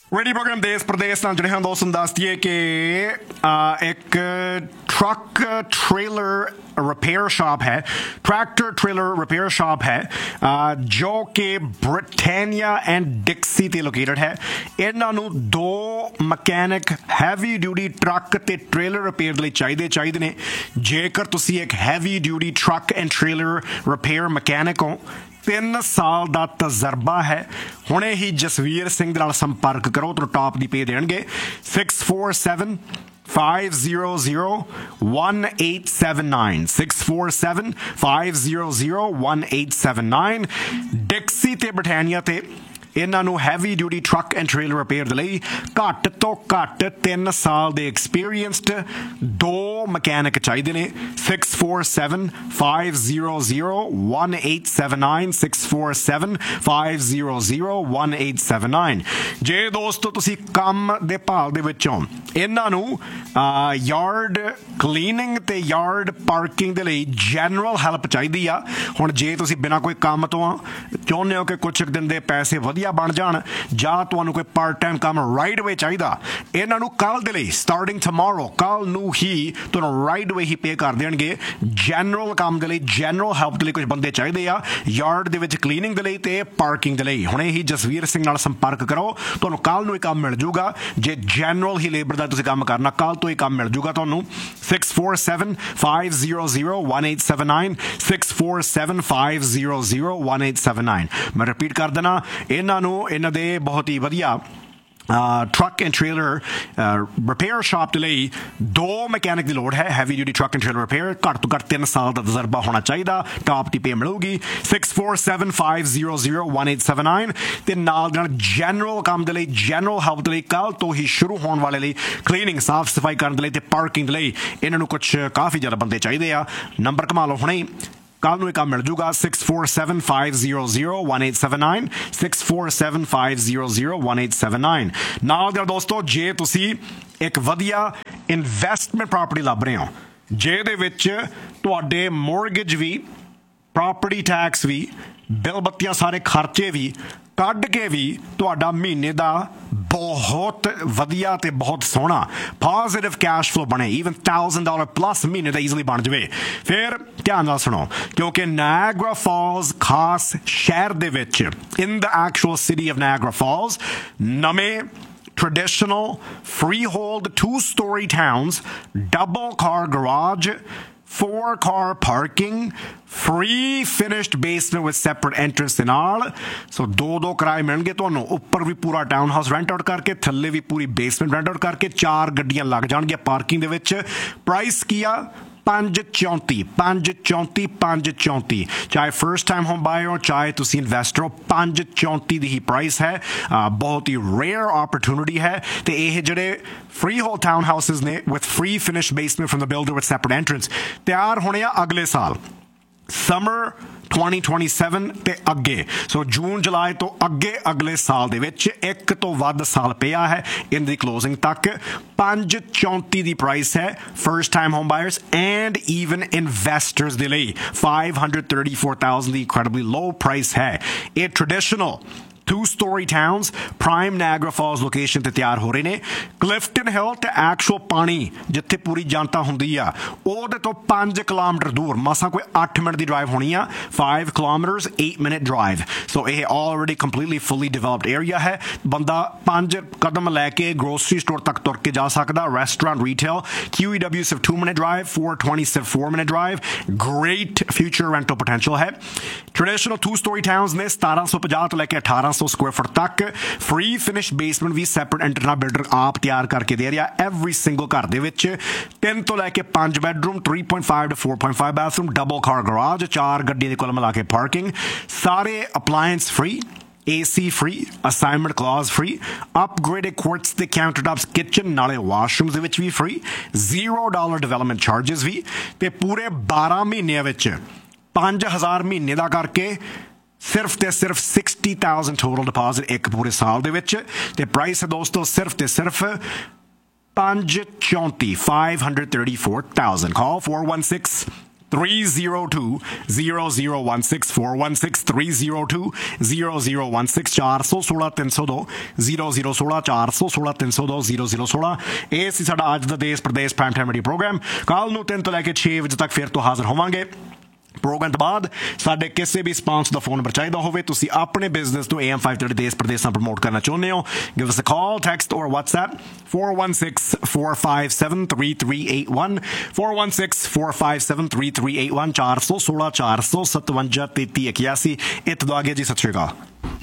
Radio programme देश प्रदेश ਨਾਲ ਜਿਹੜੇ ਹਨ ਦੋਸਤ ਨੂੰ ਦੱਸ ਦਈਏ ਕਿ ਇੱਕ ट्रक ट्रेलर रिपेयर शॉप है, ट्रैक्टर ट्रेलर रिपेयर शॉप है जो कि ब्रिटानिया एंड डिक्सी ते लोकेटेड है। इन्हां नूं दो मकैनिक हैवी ड्यूटी ट्रक ते ट्रेलर रिपेयर लई चाਹੀਦੇ ने। जेकर तुसीं एक heavy duty truck and trailer repair mechanic हो, 3 साल का तजर्बा है, हुणे ही जसवीर सिंह दे नाल संपर्क करो तो टॉप दी पे देणगे। 647-500-1879 647-500-1879 डिक्सी ते ब्रिटानिया ते इन्हां नूं heavy duty truck and trailer repair दे लई घੱਟ ਤੋਂ ਘੱਟ 3 ਸਾਲ ਦੇ ਐਕਸਪੀਰੀਅੰਸਡ ਦੋ ਮਕੈਨਿਕ ਚਾਹੀਦੇ ਨੇ। 647-500-1879 647-500-1879 ਜੇ ਦੋਸਤੋ ਤੁਸੀਂ ਕੰਮ ਦੇ ਭਾਲ ਦੇ ਵਿੱਚੋਂ ਇਹਨਾਂ ਨੂੰ ਯਾਰਡ ਕਲੀਨਿੰਗ ਤੇ ਯਾਰਡ ਪਾਰਕਿੰਗ ਦੇ ਲਈ ਜਨਰਲ ਹੈਲਪ ਚਾਹੀਦੀ ਆ। ਹੁਣ ਜੇ ਤੁਸੀਂ ਬਿਨਾਂ ਕੋਈ ਕੰਮ ਤੋਂ ਚਾਹੁੰਦੇ ਹੋ ਕਿ ਕੁਝ ਦਿਨ ਦੇ ਪੈਸੇ ਵਧੀਆ ਬਣ ਜਾਣ ਜਾਂ ਤੁਹਾਨੂੰ ਕੋਈ ਪਾਰਟ ਟਾਈਮ ਕੰਮ ਰਾਈਟ ਵੇ ਚਾਹੀਦਾ, ਇਹਨਾਂ ਨੂੰ ਕੱਲ ਦੇ ਲਈ ਸਟਾਰਟਿੰਗ ਟੁਮਾਰੋ ਕੱਲ ਨੂੰ ਹੀ ਤੁਹਾਨੂੰ ਰਾਈਟ ਵੇ ਹੀ ਪੇ ਕਰ ਦੇਣਗੇ। ਜਨਰਲ ਕੰਮ ਦੇ ਲਈ ਜਨਰਲ ਹੈਲਪ ਦੇ ਲਈ ਕੁਝ ਬੰਦੇ ਚਾਹੀਦੇ ਆ, ਯਾਰਡ ਦੇ ਵਿੱਚ ਕਲੀਨਿੰਗ ਦੇ ਲਈ ਤੇ ਪਾਰਕਿੰਗ ਦੇ ਲਈ। ਹੁਣੇ ਹੀ ਜਸਵੀਰ ਸਿੰਘ ਨਾਲ ਸੰਪਰਕ ਕਰੋ, ਤੁਹਾਨੂੰ ਕੱਲ ਨੂੰ ਹੀ ਕੰਮ ਮਿਲ ਜੂਗਾ। ਜੇ ਜਨਰਲ ਹੀ ਲੇਬਰ ਦਾ ਤੁਸੀਂ ਕੰਮ ਕਰਨਾ, ਕੱਲ ਤੋਂ ਹੀ ਕੰਮ ਮਿਲ ਜੂਗਾ ਤੁਹਾਨੂੰ। 647-500-1879 647-500-1879 ਮੈਂ ਰਿਪੀਟ ਕਰ ਦੇਣਾ। ਇਹਨਾਂ ਨੂੰ ਇਹਨਾਂ ਦੇ ਬਹੁਤ ਹੀ ਵਧੀਆ truck and trailer repair shop के लिए दो मैकेनिक की लोड़ है। Heavy duty truck and trailer repair घੱਟ ਤੋਂ ਘੱਟ 3 साल का तजर्बा होना चाहिए। टॉप की पे मिलूगी 647-500-1879 ਤੇ ਨਾਲ ਨਾਲ ਜਨਰਲ ਕੰਮ ਦੇ ਲਈ ਜਨਰਲ ਹੈਲਪ ਦੇ ਲਈ ਕੱਲ ਤੋਂ ਹੀ ਸ਼ੁਰੂ ਹੋਣ ਵਾਲੇ ਲਈ ਕਲੀਨਿੰਗ ਸਾਫ ਸਫਾਈ ਕਰਨ ਦੇ ਲਈ ਤੇ ਪਾਰਕਿੰਗ ਦੇ ਲਈ ਇਹਨਾਂ ਨੂੰ ਕੁਝ ਕਾਫੀ ਜ਼ਿਆਦਾ ਬੰਦੇ ਚਾਹੀਦੇ ਆ। ਨੰਬਰ ਕਮਾ ਲਓ ਹੁਣੇ ਕੱਲ ਨੂੰ ਇਹ ਕੰਮ ਮਿਲ ਜੂਗਾ। 647-500-1879 647-500-1879 ਨਾਲ ਦੇ ਦੋਸਤੋ ਜੇ ਤੁਸੀਂ ਇੱਕ ਵਧੀਆ ਇਨਵੈਸਟਮੈਂਟ ਪ੍ਰਾਪਰਟੀ ਲੱਭ ਰਹੇ ਹੋ ਜਿਹਦੇ ਵਿੱਚ ਤੁਹਾਡੇ ਮੋਰਗੇਜ ਵੀ, ਪ੍ਰੋਪਰਟੀ ਟੈਕਸ ਵੀ, ਬਿੱਲ ਬੱਤੀਆਂ ਸਾਰੇ ਖਰਚੇ ਵੀ ਕੱਢ ਕੇ ਵੀ ਤੁਹਾਡਾ ਮਹੀਨੇ ਦਾ ਬਹੁਤ ਵਧੀਆ ਤੇ ਬਹੁਤ ਸੋਹਣਾ ਪੋਜ਼ਿਟਿਵ ਕੈਸ਼ ਫਲੋ ਬਣੇ, ਈਵਨ $1,000 ਪਲੱਸ ਮਹੀਨੇ ਦਾ ਈਜ਼ਲੀ ਬਣ ਜਾਵੇ, ਫਿਰ ਧਿਆਨ ਨਾਲ ਸੁਣੋ ਕਿਉਂਕਿ ਨਾਇਆਗਰਾ ਫਾਲਸ ਖਾਸ ਸ਼ਹਿਰ ਦੇ ਵਿੱਚ ਇਨ ਦ ਐਕਚੁਅਲ ਸਿਟੀ ਆਫ ਨਾਇਆਗਰਾ ਫਾਲਸ ਨਵੇਂ traditional freehold 2-story towns, double car garage, 4-car parking, free finished basement with separate entrance ਦੇ ਨਾਲ। ਸੋ ਦੋ ਕਿਰਾਏ ਮਿਲਣਗੇ ਤੁਹਾਨੂੰ, ਉੱਪਰ ਵੀ ਪੂਰਾ ਟਾਊਨ ਹਾਊਸ ਰੈਂਟ ਆਊਟ ਕਰਕੇ, ਥੱਲੇ ਵੀ ਪੂਰੀ ਬੇਸਮੈਂਟ ਰੈਂਟ ਆਊਟ ਕਰਕੇ, 4 ਗੱਡੀਆਂ ਲੱਗ ਜਾਣਗੀਆਂ ਪਾਰਕਿੰਗ ਦੇ ਵਿੱਚ। ਪ੍ਰਾਈਸ ਕੀ ਆ? 534 ਚਾਹੇ ਫਰਸਟ ਟਾਈਮ ਹੋਮ ਬਾਇਰ ਹੋ ਚਾਹੇ ਤੁਸੀਂ ਇਨਵੈਸਟਰ ਹੋ, 534 ਦੀ ਹੀ ਪ੍ਰਾਈਸ ਹੈ। ਬਹੁਤ ਹੀ ਰੇਅਰ ਓਪਰਚੁਨਿਟੀ ਹੈ ਤੇ ਇਹ ਜਿਹੜੇ ਫ੍ਰੀ ਹੋਲ ਟਾਊਨ ਹਾਊਸਿਸ ਨੇ with free finish basement from the builder with separate entrance ਤਿਆਰ ਹੋਣੇ ਆ ਅਗਲੇ ਸਾਲ ਸਮਰ 2027 ਤੇ ਅੱਗੇ। ਸੋ ਜੂਨ ਜੁਲਾਈ ਤੋਂ ਅੱਗੇ ਅਗਲੇ ਸਾਲ ਦੇ ਵਿੱਚ ਇੱਕ ਤੋਂ ਵੱਧ ਸਾਲ ਪਿਆ ਹੈ ਇਨ ਦੀ ਕਲੋਜ਼ਿੰਗ ਤੱਕ। 534 ਦੀ ਪ੍ਰਾਈਸ ਹੈ first time home buyers and even investors ਦੇ ਲਈ। 534,000 ਦੀ ਇਨਕ੍ਰੈਡਿਬਲੀ ਲੋ ਪ੍ਰਾਈਸ ਹੈ। ਇਹ traditional 2-story towns prime Niagara Falls location ਤੇ ਤਿਆਰ ਹੋ ਰਹੇ ਨੇ। ਕਲਿਫਟਨ ਹਿਲ ਤੇ ਐਕਚੁਅਲ ਪਾਣੀ ਜਿੱਥੇ ਪੂਰੀ ਜਨਤਾ ਹੁੰਦੀ ਆ ਉਹਦੇ ਤੋਂ 5 ਕਿਲੋਮੀਟਰ ਦੂਰ, ਮਸਾਂ ਕੋਈ 8 ਮਿੰਟ ਦੀ ਡਰਾਈਵ ਹੋਣੀ ਆ। 5 kilometers 8 minute drive। ਸੋ ਇਹ ਆਲਰੇਡੀ ਕੰਪਲੀਟਲੀ ਫੁੱਲੀ ਡਿਵੈਲਪਡ ਏਰੀਆ ਹੈ। ਬੰਦਾ 5 ਕਦਮ ਲੈ ਕੇ ਗਰੋਸਰੀ ਸਟੋਰ ਤੱਕ ਤੁਰ ਕੇ ਜਾ ਸਕਦਾ। ਰੈਸਟੋਰੈਂਟ, ਰੀਟੇਲ, QEW ਸਿਰਫ 2 minute drive, 420 ਸਿਰਫ 4 minute drive। Great future rental potential ਹੈ। ਟ੍ਰੈਡੀਸ਼ਨਲ 2-story towns ਨੇ 1750 ਤੋਂ ਲੈ ਕੇ 1800 ਸਕੁਆयर ਫੁੱਟ ਤੱਕ। ਫ੍ਰੀ ਫਿਨਿਸ਼ ਬੇਸਮੈਂਟ ਵੀ ਸੈਪਰੇਟ ਐਂਟਰਨਾ ਬਿਲਡਰ ਆਪ ਤਿਆਰ ਕਰਕੇ ਦੇ ਰਿਹਾ ਐਵਰੀ ਸਿੰਗਲ ਘਰ ਦੇ ਵਿੱਚ। 3 ਤੋਂ ਲੈ ਕੇ 5 bedroom, 3.5 to 4.5 bathroom, double car garage, 4 ਗੱਡੀਆਂ ਦੇ ਕੋਲ ਮਿਲਾ ਕੇ ਪਾਰਕਿੰਗ, ਸਾਰੇ appliance free, AC free, assignment clause free, upgraded quartz ਤੇ countertops kitchen ਨਾਲੇ washrooms ਦੇ ਵਿੱਚ ਵੀ free, $0 development charges ਵੀ ਤੇ ਪੂਰੇ 12 ਮਹੀਨਿਆਂ ਵਿੱਚ 5,000 ਮਹੀਨੇ ਦਾ ਕਰਕੇ ਸਿਰਫ ਤੇ ਸਿਰਫ 60,000 total deposit ਇੱਕ ਪੂਰੇ ਸਾਲ ਦੇ ਵਿੱਚ ਤੇ ਪ੍ਰਾਈਸ ਹੈ ਦੋਸਤੋ ਸਿਰਫ ਤੇ ਸਿਰਫ 534,000 call 416 302 0016 416 302 0016 416 302 0016 416 302 0016 ਇਹ ਸੀ ਸਾਡਾ ਅੱਜ ਦਾ ਦੇਸ਼ Pradesh prime time media programme. ਕੱਲ ਨੂੰ 3 ਤੋਂ ਲੈ ਕੇ 6 ਵਜੇ ਤੱਕ ਫਿਰ ਤੋਂ ਹਾਜ਼ਰ ਹੋਵਾਂਗੇ। ਪ੍ਰੋਗਰਾਮ ਤੋਂ ਬਾਅਦ ਸਾਡੇ ਕਿਸੇ ਵੀ ਸਪਾਂਸਰ ਦਾ ਫੋਨ ਨੰਬਰ ਚਾਹੀਦਾ ਹੋਵੇ, ਤੁਸੀਂ ਆਪਣੇ ਬਿਜ਼ਨਸ ਨੂੰ AM 530 ਦੇਸ਼ ਪ੍ਰਦੇਸ਼ ਨਾਲ ਪ੍ਰਮੋਟ ਕਰਨਾ ਚਾਹੁੰਦੇ ਹੋ, give us a call, text or WhatsApp 416-457-3381 416-457-3381 416 457 3381। ਇੱਥੇ ਤੋਂ ਆਗੇ ਜੀ, ਸਤਿ ਸ਼੍ਰੀ ਅਕਾਲ।